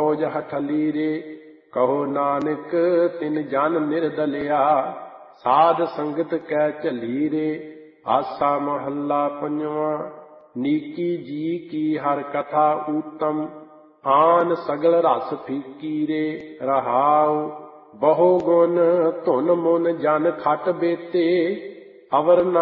ਮੌਜ ਹਠਲੀ ਰੇ। ਕਹੋ ਨਾਨਕ ਤਿਨ ਜਨ ਨਿਰਦਲਿਆ, ਸਾਧ ਸੰਗਤ ਕੈ ਝੱਲੀ ਰੇ। ਆਸਾ ਮਹੱਲਾ ਪੰਜਵਾਂ। ਨੀਕੀ ਜੀ ਕੀ ਹਰ ਕਥਾ ਊਤਮ, ਆਨ ਸਗਲ ਰਸ ਫੀਕੀ ਰੇ। ਰਹਾਉ ਬਹੁ ਗੁਣ ਧੁਨ ਮੁਨ ਜਨ ਖਟ ਬੇਤੇ, ਅਵਰ